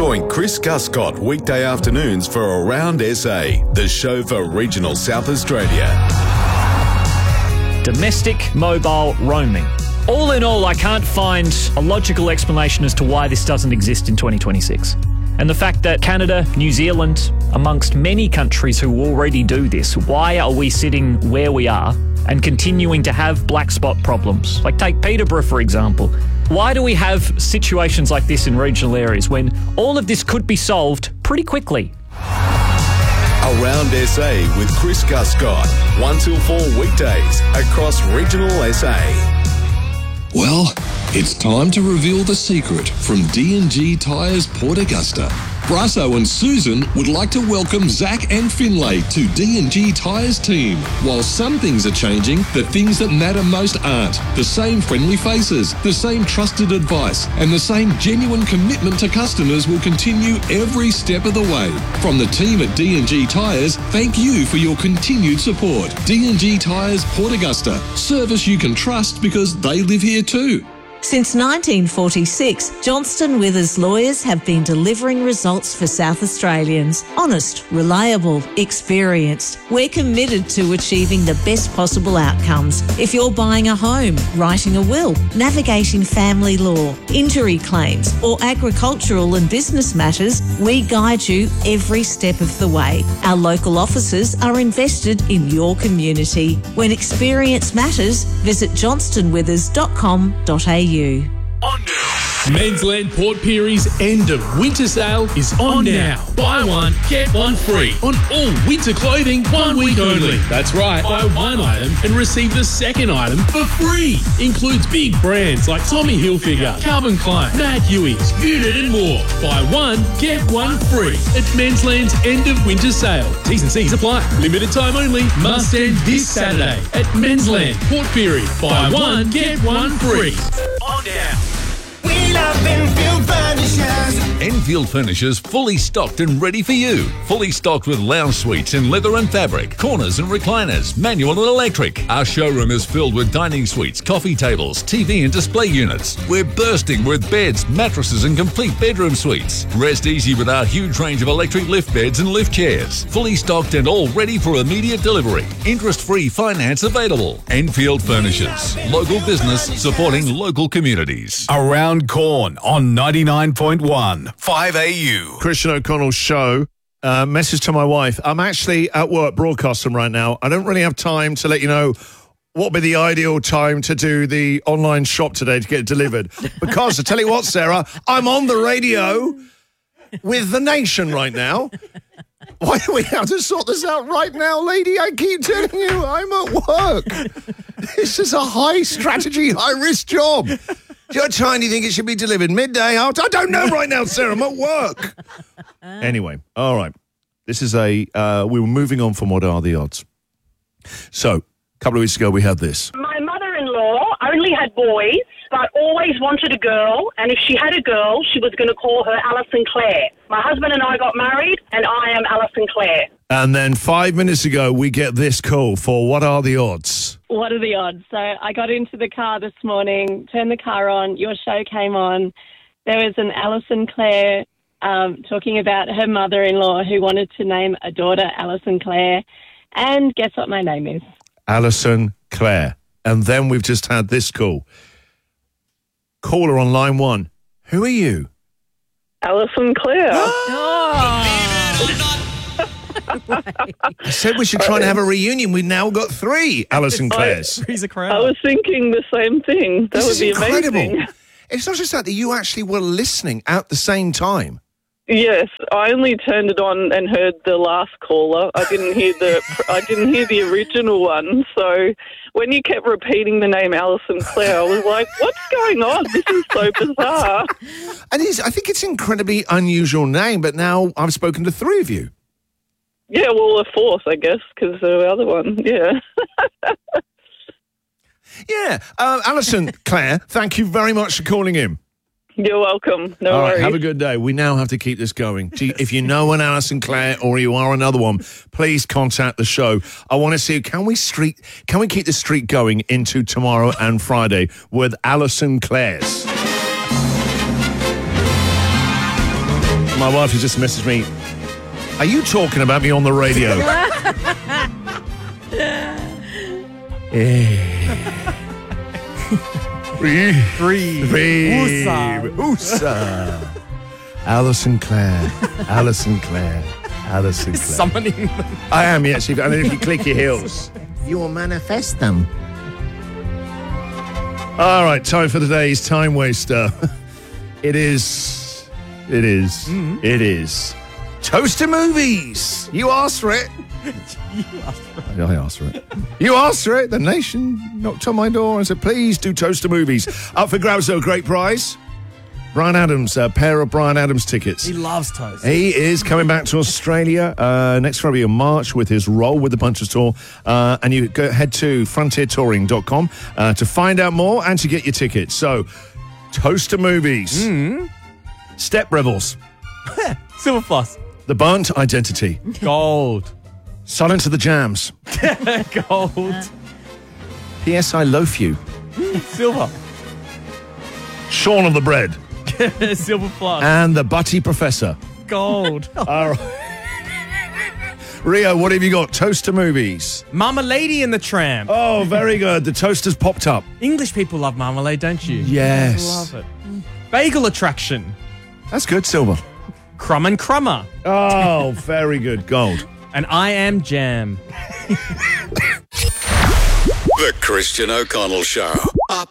Join Chris Guscott weekday afternoons for Around SA, the show for regional South Australia. Domestic mobile roaming. All in all, I can't find a logical explanation as to why this doesn't exist in 2026. And the fact that Canada, New Zealand, amongst many countries who already do this, why are we sitting where we are and continuing to have black spot problems? Like take Peterborough, for example. Why do we have situations like this in regional areas when all of this could be solved pretty quickly? Around SA with Chris Guscott, 1 till 4 weekdays across regional SA. Well, it's time to reveal the secret from D&G Tyres Port Augusta. Brasso and Susan would like to welcome Zach and Finlay to D&G Tyres team. While some things are changing, the things that matter most aren't. The same friendly faces, the same trusted advice, and the same genuine commitment to customers will continue every step of the way. From the team at D&G Tyres, thank you for your continued support. D&G Tyres Port Augusta. Service you can trust because they live here too. Since 1946, Johnston Withers lawyers have been delivering results for South Australians. Honest, reliable, experienced. We're committed to achieving the best possible outcomes. If you're buying a home, writing a will, navigating family law, injury claims, or agricultural and business matters, we guide you every step of the way. Our local offices are invested in your community. When experience matters, visit johnstonwithers.com.au. On now. Men's Land Port Pierie's end of winter sale is on now. Buy one, get one free on all winter clothing 1 week only. That's right, buy one item and receive the second item for free. Includes big brands like Tommy Hilfiger, Calvin Klein, Matt Huey's, Unit and more. Buy one, get one free at Men's Land's end of winter sale. T's and C's apply. Limited time only. Must end this Saturday at Men's Land Port Pirie. Buy one, get one free. On now. We love Enfield Furnishers. Enfield Furnishers fully stocked and ready for you. Fully stocked with lounge suites in leather and fabric, corners and recliners, manual and electric. Our showroom is filled with dining suites, coffee tables, TV and display units. We're bursting with beds, mattresses and complete bedroom suites. Rest easy with our huge range of electric lift beds and lift chairs. Fully stocked and all ready for immediate delivery. Interest-free finance available. Enfield Furnishers. Local business supporting local communities. Around Corn on 99.1 5AU. Christian O'Connell's show. Message to my wife. I'm actually at work broadcasting right now. I don't really have time to let you know what would be the ideal time to do the online shop today to get it delivered. Because, I tell you what, Sarah, I'm on the radio with The Nation right now. Why do we have to sort this out right now, lady? I keep telling you, I'm at work. This is a high-strategy, high-risk job. Your tiny think it should be delivered midday out? I don't know right now, Sarah. I'm at work. Anyway, all right. This is we were moving on from What Are the Odds. So, a couple of weeks ago, we had this. My mother-in-law only had boys, but always wanted a girl. And if she had a girl, she was going to call her Alison Clare. My husband and I got married, and I am Alison Clare. And then 5 minutes ago, we get this call for What Are the Odds? What are the odds? So I got into the car this morning, turned the car on, your show came on. There was an Alison Clare talking about her mother-in-law who wanted to name a daughter Alison Clare. And guess what my name is? Alison Clare. And then we've just had this call. Caller on line 1. Who are you? Alison Clare. I said we should try and have a reunion. We've now got 3 Alison Clares. Three's a crowd. I was thinking the same thing. That would be incredible. amazing. It's not just that you actually were listening at the same time. Yes, I only turned it on and heard the last caller. I didn't hear the original one. So when you kept repeating the name Alison Clare, I was like, "What's going on? This is so bizarre." And I think it's an incredibly unusual name. But now I've spoken to 3 of you. Yeah, well, a 4th, I guess, because the other one. Yeah. Yeah, Alison Clare, thank you very much for calling in. You're welcome. No All right, worries. have a good day. We now have to keep this going. Gee, if you know an Alison Clare or you are another one, please contact the show. I want to see, can we keep the streak going into tomorrow and Friday with Alison Clares? My wife has just messaged me. Are you talking about me on the radio? Breathe. Oosa. Alison Clare. Alison Clare. Alison Clare. Summoning them. I am, yes. And then if you click your heels, you will manifest them. All right, time for today's time waster. It is. Toaster movies. You asked for it. I asked for it. You asked for it. The nation knocked on my door and said, please do Toaster movies. Up for grabs, though, great prize. Brian Adams, a pair of Brian Adams tickets. He loves toast. He is coming back to Australia next February in March with his Roll with the Punches tour. And you head to frontiertouring.com to find out more and to get your tickets. So, Toaster movies. Step Rebels. Silver Floss. The Burnt Identity. Gold. Silence of the Jams. Gold. P.S. I Loaf You. Silver. Shaun of the Bread. Silver Floss. And The Butty Professor. Gold. All right. Rio, what have you got? Toaster movies. Marmalade and the Tramp. Oh, very good. The toaster's popped up. English people love marmalade, don't you? Yes. Love it. Bagel Attraction. That's good, Silver. Crumb and Crummer. Oh, very good. Gold. And I Am Jam. The Christian O'Connell Show. Up